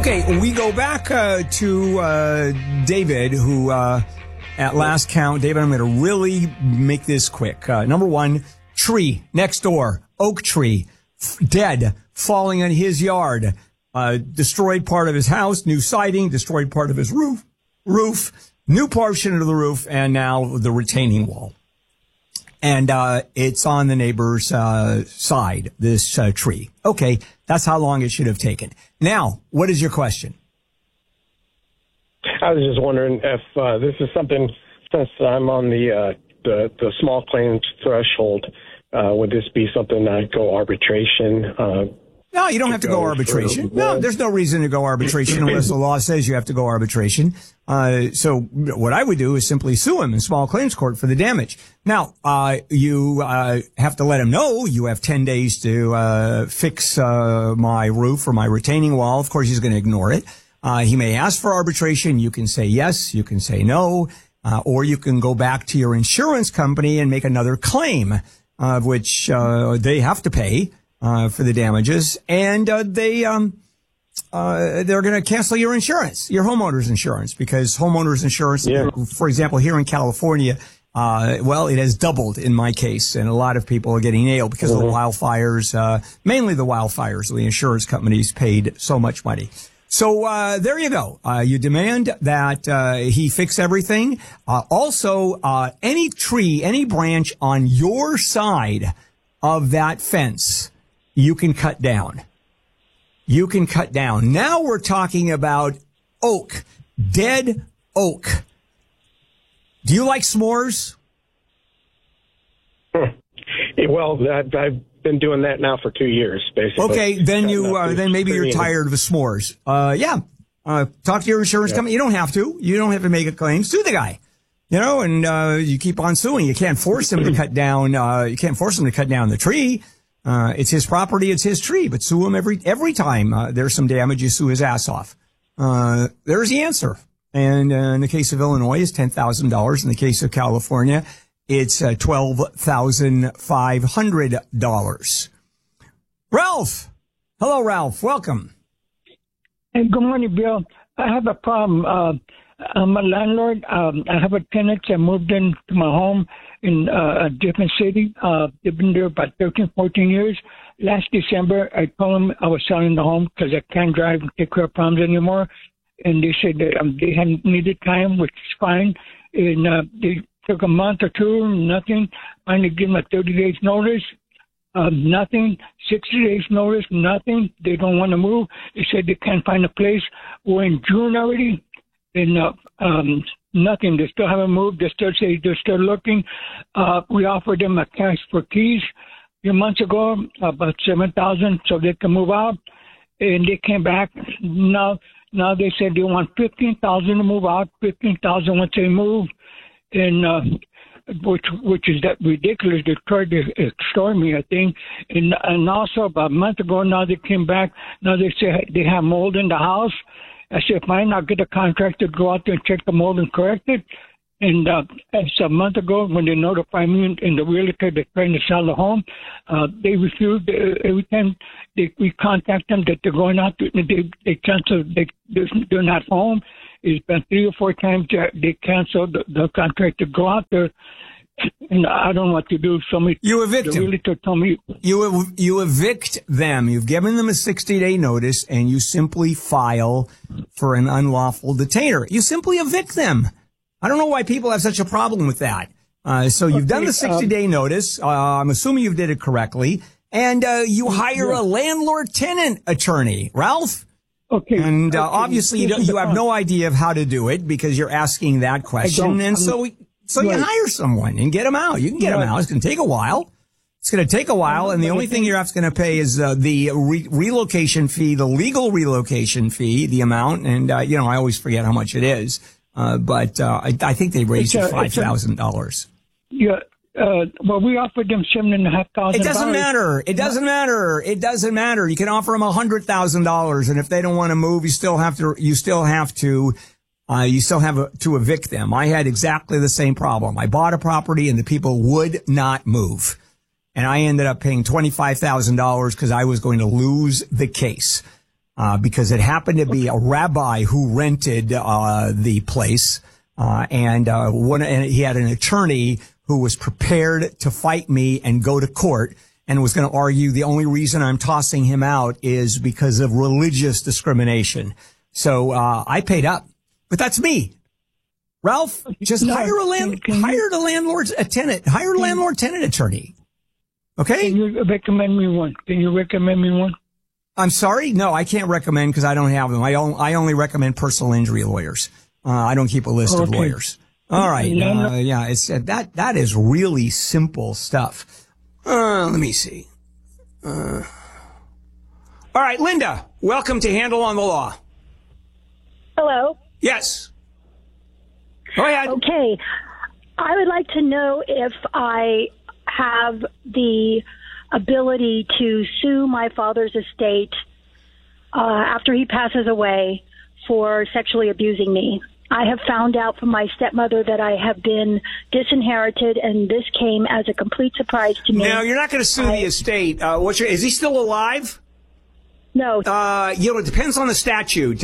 Okay, we go back to David, who, at last count, David, I'm going to really make this quick. Number one, tree next door, oak tree, dead, falling on his yard, destroyed part of his house, new siding, destroyed part of his roof, new portion of the roof, and now the retaining wall. And it's on the neighbor's side, this tree. Okay, that's how long it should have taken. Now, what is your question? I was just wondering if this is something, since I'm on the small claims threshold, would this be something that go arbitration? No, you don't have to go arbitration. No, there's no reason to go arbitration unless the law says you have to go arbitration. So what I would do is simply sue him in small claims court for the damage. Now, you have to let him know you have 10 days to fix my roof or my retaining wall. Of course, he's going to ignore it. He may ask for arbitration. You can say yes, you can say no, or you can go back to your insurance company and make another claim, which they have to pay for the damages, and they're going to cancel your insurance, your homeowner's insurance, because homeowner's insurance, for example, here in California, well, it has doubled in my case, and a lot of people are getting nailed because of the wildfires, mainly the wildfires. The insurance companies paid so much money. So there you go. You demand that he fix everything. Also, any tree, any branch on your side of that fence, you can cut down. You can cut down. Now we're talking about oak, dead oak. Do you like s'mores? Well, I've been doing that now for 2 years, basically. Okay, then then maybe you're tired of the s'mores. Talk to your insurance company. You don't have to. You don't have to make a claim. Sue the guy. You know, and you keep on suing. You can't force him to cut down. You can't force him to cut down the tree. It's his property, it's his tree, but sue him every time there's some damage, you sue his ass off. There's the answer. And in the case of Illinois, it's $10,000. In the case of California, it's $12,500. Ralph! Hello, Ralph. Welcome. Hey, good morning, Bill. I have a problem. I'm a landlord. I have a tenant that moved into my home in a different city. They've been there about 13, 14 years. Last December, I told them I was selling the home because I can't drive and take care of problems anymore. And they said that they hadn't needed time, which is fine. And they took a month or two, nothing. Finally gave them a 30 days notice. Nothing. 60 days notice, nothing. They don't want to move. They said they can't find a place. We're in June already. And nothing. They still haven't moved. They still say they're still looking. We offered them a cash for keys a few months ago, about $7,000, so they can move out. And they came back. Now they said they want $15,000 to move out. $15,000 once they move, and which is that ridiculous. They tried to extort me, I think. And also about a month ago, now they came back. Now they say they have mold in the house. I said, fine, I'll get a contractor to go out there and check the mold and correct it. And it's a month ago when they notified me and the realtor they're trying to sell the home, they refused. Every time we contact them that they're going out, they cancel. They're not home. It's been 3 or 4 times they canceled the contractor to go out there. And I don't know what to do. You evict the realtor told me. You evict them. You've given them a 60-day notice, and you simply file for an unlawful detainer. You simply evict them. I don't know why people have such a problem with that. So you've done the 60-day notice. I'm assuming you did it correctly. And you hire a landlord-tenant attorney, Ralph. Okay. And obviously you have no idea of how to do it because you're asking that question. And so you hire someone and get them out. You can get them out. It's going to take a while. It's going to take a while. And the only thing you're going to pay is the relocation fee, the legal relocation fee, the amount. And, I always forget how much it is. But I think they raised $5,000. Yeah. Well, we offered them $7,500. It doesn't matter. It doesn't matter. It doesn't matter. You can offer them $100,000, and if they don't want to move, you still have to evict them. I had exactly the same problem. I bought a property, and the people would not move, and I ended up paying $25,000 because I was going to lose the case. because it happened to be a rabbi who rented the place, and he had an attorney who was prepared to fight me and go to court and was going to argue the only reason I'm tossing him out is because of religious discrimination. So I paid up, but that's me. Ralph, just hire a landlord-tenant attorney. Okay? Can you recommend me one? I'm sorry? No, I can't recommend because I don't have them. I only recommend personal injury lawyers. I don't keep a list of lawyers. All right. It's that is really simple stuff. Let me see. All right, Linda, welcome to Handle on the Law. Hello. Yes. Go ahead. Okay. I would like to know if I have the ability to sue my father's estate after he passes away for sexually abusing me. I have found out from my stepmother that I have been disinherited, and this came as a complete surprise to me. Now, you're not going to sue the estate. Is he still alive? No. It depends on the statute.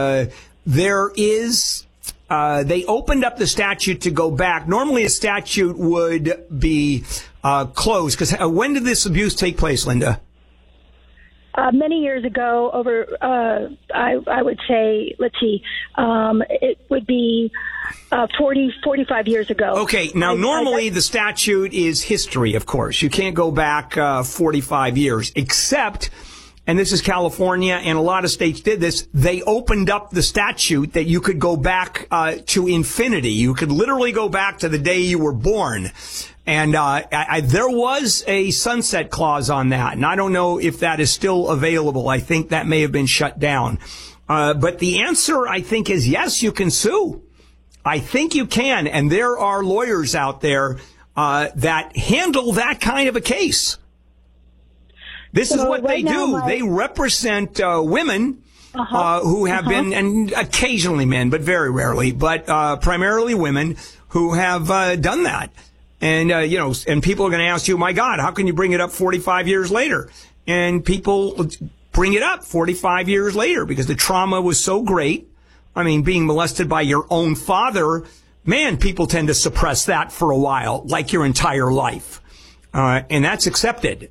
They opened up the statute to go back. Normally, a statute would be closed. Because when did this abuse take place, Linda? Many years ago, I would say, it would be 45 years ago. Okay, now normally the statute is history, of course. You can't go back 45 years, except, and this is California, and a lot of states did this, they opened up the statute that you could go back to infinity. You could literally go back to the day you were born. And there was a sunset clause on that, and I don't know if that is still available. I think that may have been shut down. But the answer, I think, is yes, you can sue. I think you can, and there are lawyers out there that handle that kind of a case. This is what they do. They represent women who have been, and occasionally men, but very rarely, but primarily women who have done that. And, and people are going to ask you, my God, how can you bring it up 45 years later? And people bring it up 45 years later because the trauma was so great. I mean, being molested by your own father, man, people tend to suppress that for a while, like your entire life. And that's accepted.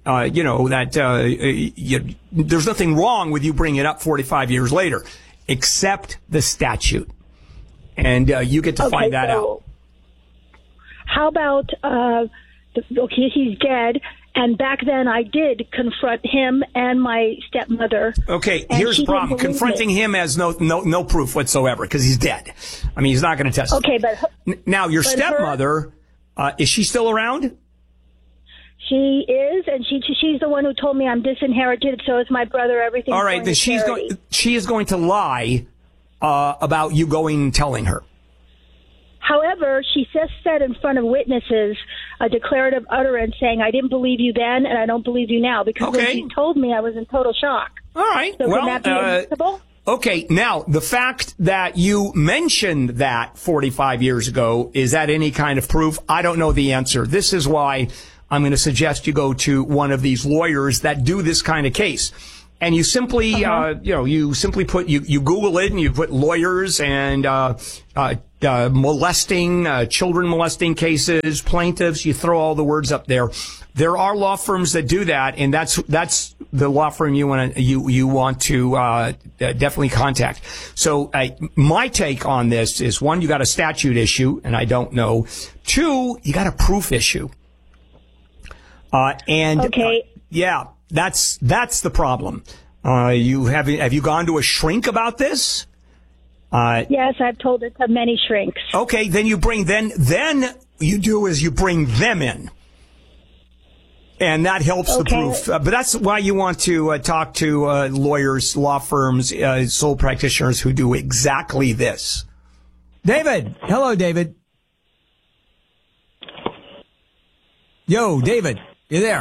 There's nothing wrong with you bringing it up 45 years later, except the statute. And you get to find that out. How about, he's dead, and back then I did confront him and my stepmother. Okay, here's the problem. Confronting him has no proof whatsoever, because he's dead. I mean, he's not going to testify. Okay, but... Now, your stepmother, is she still around? She is, and she's the one who told me I'm disinherited, so is my brother, everything. All right, then she is going to lie about you going and telling her. However, she just said in front of witnesses a declarative utterance saying, I didn't believe you then and I don't believe you now, because when she told me, I was in total shock. All right. So can that be admissible? Okay. Now, the fact that you mentioned that 45 years ago, is that any kind of proof? I don't know the answer. This is why I'm going to suggest you go to one of these lawyers that do this kind of case. And you simply, you Google it and you put lawyers and, children molesting cases, plaintiffs, you throw all the words up there. There are law firms that do that, and that's the law firm you want to definitely contact. So, my take on this is, one, you got a statute issue, and I don't know. Two, you got a proof issue. That's the problem. Have you gone to a shrink about this? Yes, I've told it to many shrinks. Okay, then you bring then you do is you bring them in, and that helps the proof. But that's why you want to talk to lawyers, law firms, sole practitioners who do exactly this. David, hello, David. Yo, David, you there?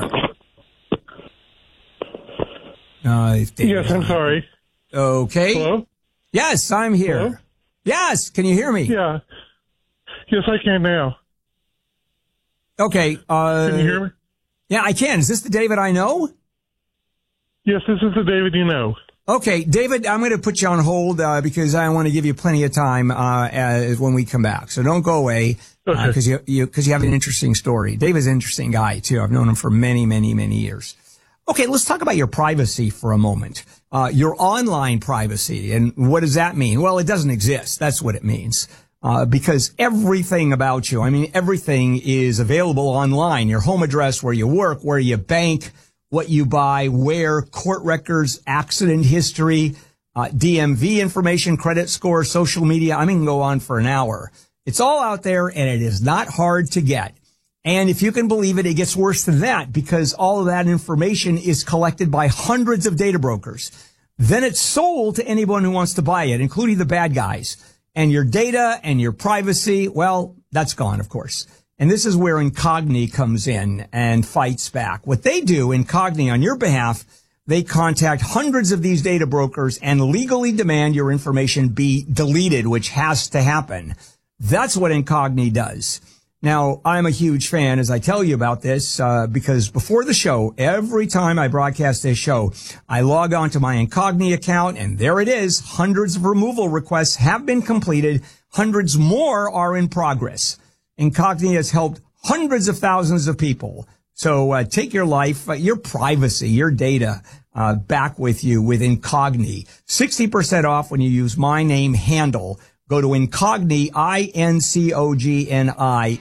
Yes, I'm sorry. Okay. Hello? Yes, I'm here. Hello? Yes, can you hear me? Yeah. Yes, I can now. Okay. Can you hear me? Yeah, I can. Is this the David I know? Yes, this is the David you know. Okay, David, I'm going to put you on hold because I want to give you plenty of time when we come back. So don't go away because you have an interesting story. David's an interesting guy, too. I've known him for many, many, many years. Okay, let's talk about your privacy for a moment. Your online privacy. And what does that mean? Well, it doesn't exist. That's what it means. Because everything about you, I mean, everything is available online. Your home address, where you work, where you bank, what you buy, where, court records, accident history, DMV information, credit score, social media. I mean, can go on for an hour. It's all out there, and it is not hard to get. And if you can believe it, it gets worse than that because all of that information is collected by hundreds of data brokers. Then it's sold to anyone who wants to buy it, including the bad guys. And your data and your privacy, well, that's gone, of course. And this is where Incogni comes in and fights back. What they do, Incogni, on your behalf, they contact hundreds of these data brokers and legally demand your information be deleted, which has to happen. That's what Incogni does. Now, I'm a huge fan, as I tell you about this, because before the show, every time I broadcast this show, I log on to my Incogni account, and there it is. Hundreds of removal requests have been completed. Hundreds more are in progress. Incogni has helped hundreds of thousands of people. So take your life, your privacy, your data back with you with Incogni. 60% off when you use my name, Handel. Go to Incogni, INCOGNI,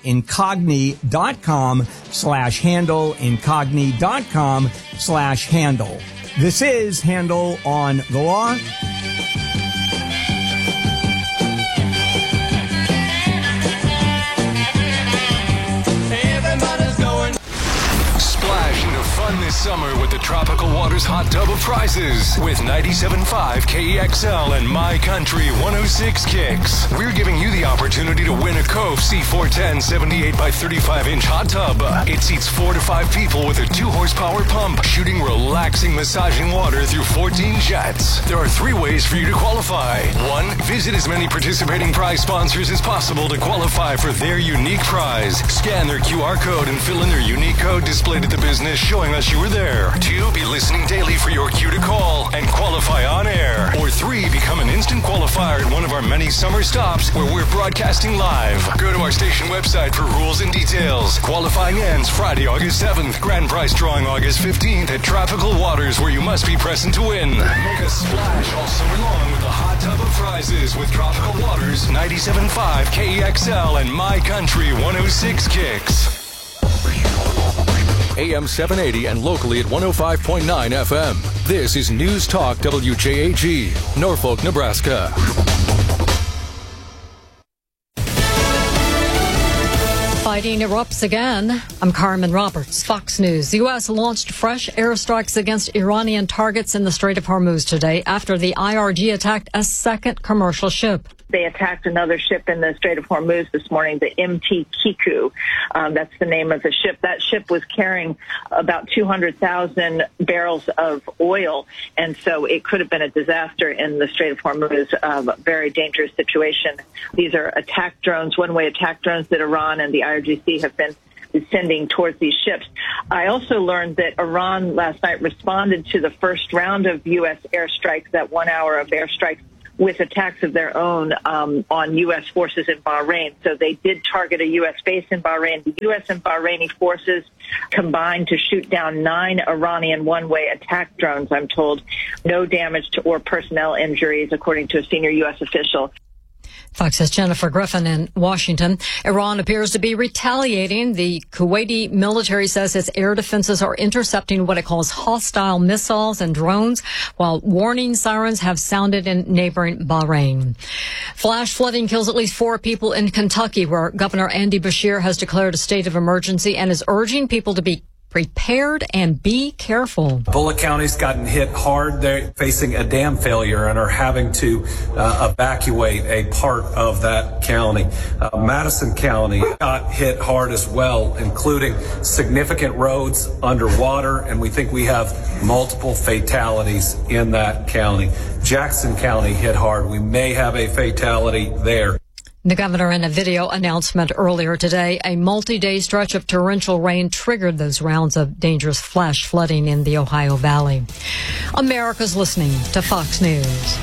Incogni.com/Handel, Incogni.com/Handel. This is Handel on the Law. Fun this summer with the Tropical Waters Hot Tub of Prizes with 97.5 KEXL and My Country 106 Kicks. We're giving you the opportunity to win a Cove C410 78 by 35 inch hot tub. It seats 4 to 5 people with a 2-horsepower pump, shooting relaxing, massaging water through 14 jets. There are 3 ways for you to qualify. 1, visit as many participating prize sponsors as possible to qualify for their unique prize. Scan their QR code and fill in their unique code displayed at the business showing us you were there. 2, be listening daily for your cue to call and qualify on air. Or 3, become an instant qualifier at one of our many summer stops where we're broadcasting live. Go to our station website for rules and details. Qualifying ends Friday, August 7th. Grand prize drawing August 15th at Tropical Waters, where you must be present to win. Make a splash all summer long with a hot tub of prizes with Tropical Waters, 97.5 KEXL and My Country 106 Kicks. AM 780 and locally at 105.9 FM. This is News Talk WJAG, Norfolk, Nebraska. Fighting erupts again. I'm Carmen Roberts, Fox News. The U.S. launched fresh airstrikes against Iranian targets in the Strait of Hormuz today after the IRG attacked a second commercial ship. They attacked another ship in the Strait of Hormuz this morning, the MT Kiku. That's the name of the ship. That ship was carrying about 200,000 barrels of oil, and so it could have been a disaster in the Strait of Hormuz, a very dangerous situation. These are attack drones, one-way attack drones that Iran and the IRGC have been sending towards these ships. I also learned that Iran last night responded to the first round of U.S. airstrikes, that 1 hour of airstrikes, with attacks of their own on U.S. forces in Bahrain. So they did target a U.S. base in Bahrain. The U.S. and Bahraini forces combined to shoot down 9 Iranian one-way attack drones, I'm told. No damage to or personnel injuries, according to a senior U.S. official. Fox's Jennifer Griffin in Washington. Iran appears to be retaliating. The Kuwaiti military says its air defenses are intercepting what it calls hostile missiles and drones, while warning sirens have sounded in neighboring Bahrain. Flash flooding kills at least 4 people in Kentucky, where Governor Andy Beshear has declared a state of emergency and is urging people to be prepared and be careful. Bullitt County's gotten hit hard. They're facing a dam failure and are having to evacuate a part of that county. Madison County got hit hard as well, including significant roads underwater, and we think we have multiple fatalities in that county. Jackson County hit hard. We may have a fatality there. The governor, in a video announcement earlier today, a multi-day stretch of torrential rain triggered those rounds of dangerous flash flooding in the Ohio Valley. America's listening to Fox News.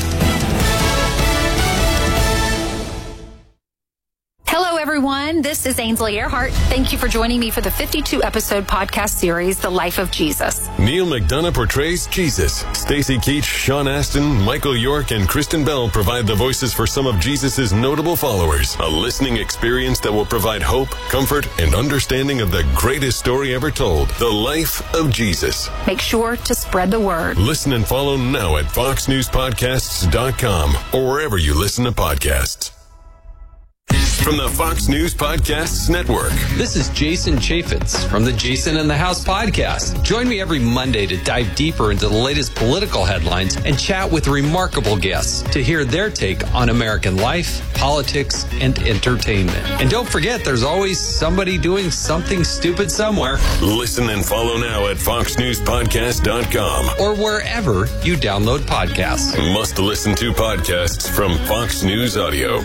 Hello, everyone. This is Ainsley Earhart. Thank you for joining me for the 52-episode podcast series, The Life of Jesus. Neil McDonough portrays Jesus. Stacey Keach, Sean Astin, Michael York, and Kristen Bell provide the voices for some of Jesus' notable followers. A listening experience that will provide hope, comfort, and understanding of the greatest story ever told, The Life of Jesus. Make sure to spread the word. Listen and follow now at foxnewspodcasts.com or wherever you listen to podcasts. From the Fox News Podcasts Network. This is Jason Chaffetz from the Jason in the House podcast. Join me every Monday to dive deeper into the latest political headlines and chat with remarkable guests to hear their take on American life, politics, and entertainment. And don't forget, there's always somebody doing something stupid somewhere. Listen and follow now at foxnewspodcast.com or wherever you download podcasts. Must listen to podcasts from Fox News Audio.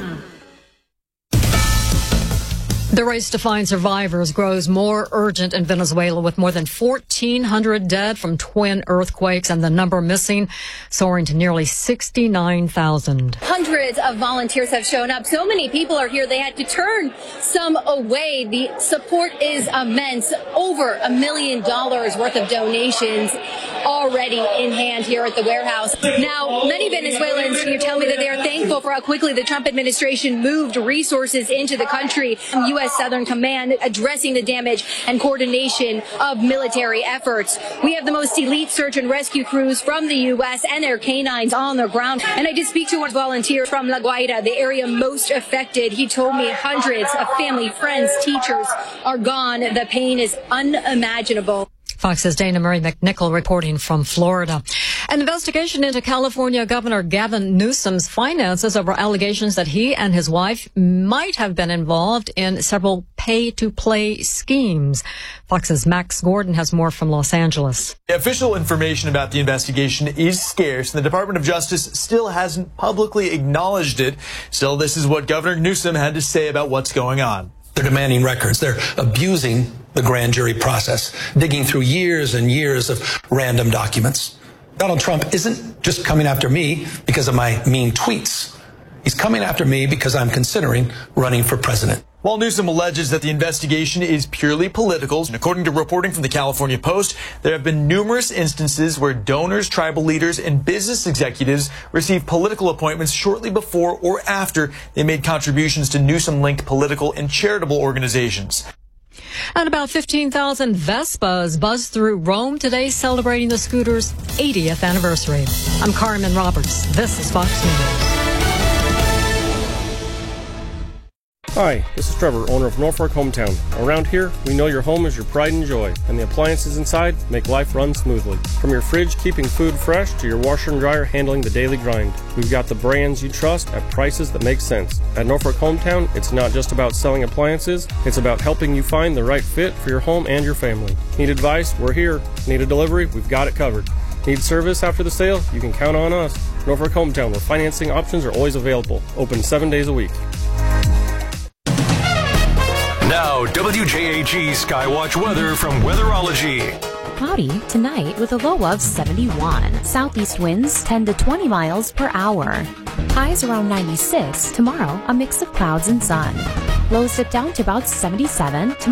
The race to find survivors grows more urgent in Venezuela, with more than 1,400 dead from twin earthquakes and the number missing soaring to nearly 69,000. Hundreds of volunteers have shown up. So many people are here, they had to turn some away. The support is immense. Over $1 million worth of donations already in hand here at the warehouse. Now, many Venezuelans here tell me that they are thankful for how quickly the Trump administration moved resources into the country. U.S. Southern Command addressing the damage and coordination of military efforts. We have the most elite search and rescue crews from the U.S. and their canines on the ground. And I did speak to one volunteer from La Guaira, the area most affected. He told me hundreds of family, friends, teachers are gone. The pain is unimaginable. Fox's Dana Marie McNichol reporting from Florida. An investigation into California Governor Gavin Newsom's finances over allegations that he and his wife might have been involved in several pay-to-play schemes. Fox's Max Gordon has more from Los Angeles. Official information about the investigation is scarce, and the Department of Justice still hasn't publicly acknowledged it. Still, this is what Governor Newsom had to say about what's going on. They're demanding records. They're abusing the grand jury process, digging through years and years of random documents. Donald Trump isn't just coming after me because of my mean tweets. He's coming after me because I'm considering running for president. While Newsom alleges that the investigation is purely political, and according to reporting from the California Post, there have been numerous instances where donors, tribal leaders, and business executives received political appointments shortly before or after they made contributions to Newsom-linked political and charitable organizations. And about 15,000 Vespas buzzed through Rome today, celebrating the scooter's 80th anniversary. I'm Carmen Roberts. This is Fox News. Hi, this is Trevor, owner of Norfolk Hometown. Around here, we know your home is your pride and joy, and the appliances inside make life run smoothly. From your fridge keeping food fresh to your washer and dryer handling the daily grind, we've got the brands you trust at prices that make sense. At Norfolk Hometown, it's not just about selling appliances, it's about helping you find the right fit for your home and your family. Need advice? We're here. Need a delivery? We've got it covered. Need service after the sale? You can count on us. Norfolk Hometown, where financing options are always available. Open 7 days a week. Now, WJAG Skywatch weather from Weatherology. Cloudy tonight with a low of 71. Southeast winds 10 to 20 miles per hour. Highs around 96. Tomorrow, a mix of clouds and sun. Lows dip down to about 77.